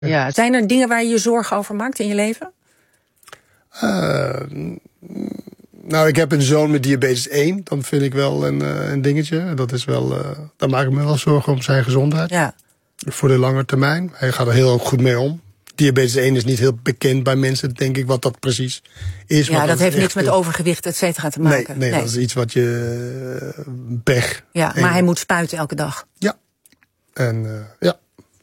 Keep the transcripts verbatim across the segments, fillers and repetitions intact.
Ja. Zijn er dingen waar je je zorgen over maakt in je leven? Uh, nou, ik heb een zoon met diabetes één. Dan vind ik wel een, uh, een dingetje. Dat is wel, uh, daar maak ik me wel zorgen om zijn gezondheid. Ja. Voor de lange termijn. Hij gaat er heel goed mee om. Diabetes één is niet heel bekend bij mensen, denk ik, wat dat precies is. Ja, dat, dat heeft niks echt, met overgewicht, et cetera, te maken. Nee, nee, nee, dat is iets wat je... Uh, pech. Ja, maar en, hij moet spuiten elke dag. Ja. En uh, ja.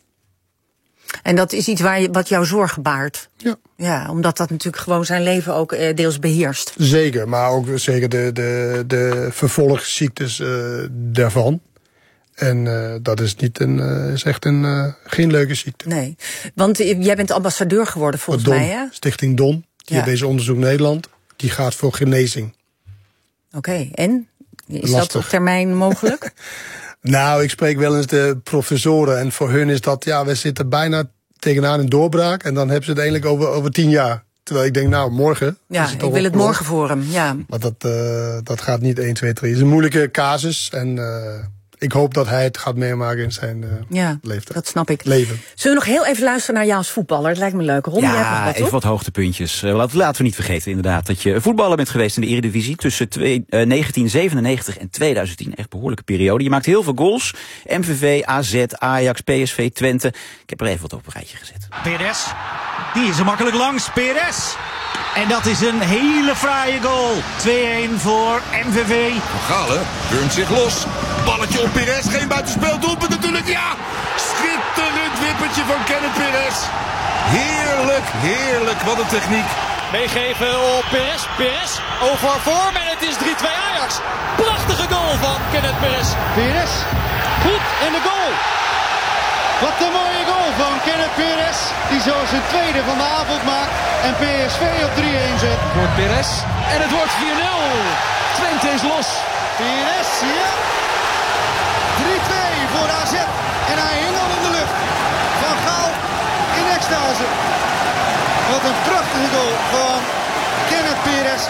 En dat is iets waar je, wat jou zorgen baart. Ja. Ja, omdat dat natuurlijk gewoon zijn leven ook uh, deels beheerst. Zeker, maar ook zeker de, de, de vervolgziektes uh, daarvan. En uh, dat is, niet een, uh, is echt een, uh, geen leuke ziekte. Nee, want uh, jij bent ambassadeur geworden volgens Don, mij, hè? Stichting Don, Diabetes Onderzoek Nederland. Die gaat voor genezing. Oké, okay, en? Is Lastig. dat op termijn mogelijk? Nou, ik spreek wel eens de professoren. En voor hun is dat, ja, we zitten bijna tegenaan een doorbraak. En dan hebben ze het eigenlijk over, over tien jaar. Terwijl ik denk, nou, morgen. Ja, ik wil het morgen voor hem, ja. Maar dat, uh, dat gaat niet één, twee, drie. Het is een moeilijke casus. En uh, ik hoop dat hij het gaat meemaken in zijn uh, ja, leeftijd. Dat snap ik. Leven. Zullen we nog heel even luisteren naar jou als voetballer? Het lijkt me leuk. Ron, ja, wat, even wat hoogtepuntjes. Uh, laten, laten we niet vergeten inderdaad dat je voetballer bent geweest in de Eredivisie tussen twee, uh, negentien zevenennegentig en tweeduizend tien. Echt behoorlijke periode. Je maakt heel veel goals. M V V, A Z, Ajax, P S V, Twente. Ik heb er even wat op een rijtje gezet. Perez, die is er makkelijk langs. Perez. En dat is een hele fraaie goal. twee-een voor M V V. Van Galen burnt zich los. Balletje op Perez. Geen buitenspeldoelpunt natuurlijk. Ja! Schitterend wippertje van Kenneth Perez. Heerlijk, heerlijk. Wat een techniek. Meegeven op Perez. Perez over vorm en het is drie-twee Ajax. Prachtige goal van Kenneth Perez. Perez. Goed in de goal. Wat een mooie goal van Kenneth Perez. Die zo zijn tweede van de avond maakt. En P S V op drie-een zet. Voor Perez. En het wordt vier nul. Twente is los. Perez, ja. drie-twee voor A Z. En hij hing al in de lucht. Van Gaal in extase. Wat een prachtige goal van Kenneth Perez.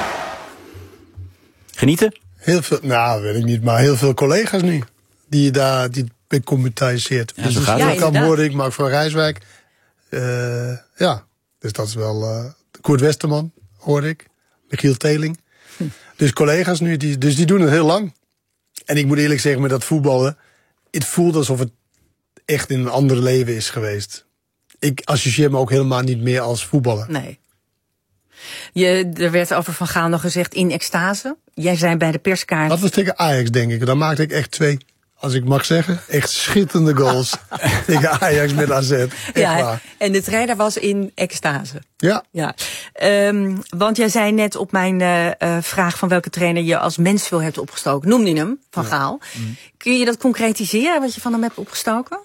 Genieten? Heel veel, nou weet ik niet, maar heel veel collega's nu. Die daar, die becommuniseert. Ja, dus zo dus gaat dat het. kan hoorde ik, Mark van Rijswijk. Uh, ja, dus dat is wel... Uh, Koert Westerman, hoorde ik. Michiel Teling. Hm. Dus collega's nu, die, dus die doen het heel lang. En ik moet eerlijk zeggen, met dat voetballen... Het voelt alsof het echt in een ander leven is geweest. Ik associeer me ook helemaal niet meer als voetballer. Nee. Je, er werd over Van Gaal nog gezegd in extase. Jij zei bij de perskaart... Dat was tegen Ajax, denk ik. Dan maakte ik echt twee... Als ik mag zeggen, echt schitterende goals tegen Ajax met A Z. Echt ja, waar. En de trainer was in extase. Ja. ja. Um, want jij zei net op mijn uh, uh, vraag van welke trainer je als mens veel hebt opgestoken. Noemde je hem, Van Gaal. Ja. Mm. Kun je dat concretiseren, wat je van hem hebt opgestoken?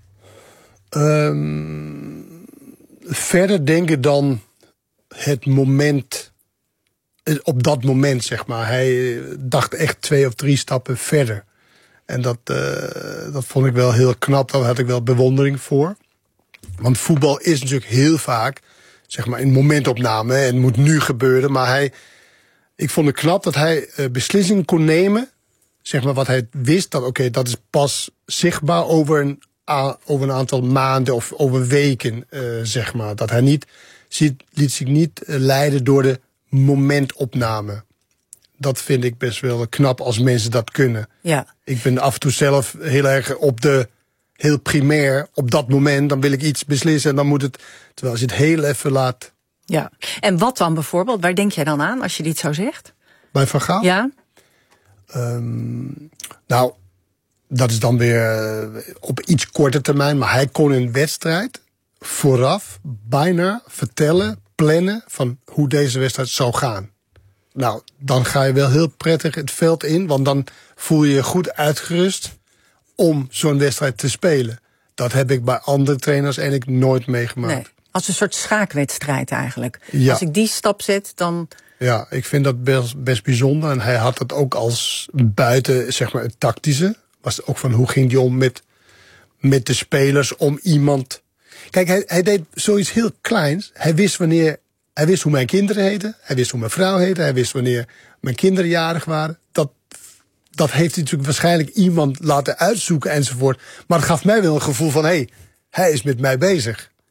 Um, verder denken dan het moment... Op dat moment, zeg maar. Hij dacht echt twee of drie stappen verder. En dat, uh, dat vond ik wel heel knap, daar had ik wel bewondering voor. Want voetbal is natuurlijk heel vaak, zeg maar, een momentopname. En het moet nu gebeuren, maar hij... Ik vond het knap dat hij uh, beslissingen kon nemen. Zeg maar, wat hij wist, dat oké, okay, dat is pas zichtbaar over een, a, over een aantal maanden of over weken, uh, zeg maar. Dat hij niet, ziet, liet zich niet uh, leiden door de momentopname. Dat vind ik best wel knap als mensen dat kunnen. Ja. Ik ben af en toe zelf heel erg op de, heel primair, op dat moment, dan wil ik iets beslissen en dan moet het, terwijl als je het heel even laat. Ja. En wat dan bijvoorbeeld? Waar denk jij dan aan als je dit zo zegt? Bij Van Gaal? Ja. Um, nou, dat is dan weer uh, op iets korte termijn, maar hij kon een wedstrijd vooraf bijna vertellen, plannen van hoe deze wedstrijd zou gaan. Nou, dan ga je wel heel prettig het veld in, want dan voel je je goed uitgerust om zo'n wedstrijd te spelen. Dat heb ik bij andere trainers eigenlijk nooit meegemaakt. Nee, als een soort schaakwedstrijd eigenlijk. Ja. Als ik die stap zet, dan... Ja, ik vind dat best, best bijzonder. En hij had het ook als buiten, zeg maar, het tactische. Was ook van hoe ging hij om met, met de spelers om iemand... Kijk, hij, hij deed zoiets heel kleins. Hij wist wanneer... Hij wist hoe mijn kinderen heten. Hij wist hoe mijn vrouw heette. Hij wist wanneer mijn kinderen jarig waren. Dat, dat heeft hij natuurlijk waarschijnlijk iemand laten uitzoeken enzovoort. Maar het gaf mij wel een gevoel van... hé, hey, hij is met mij bezig.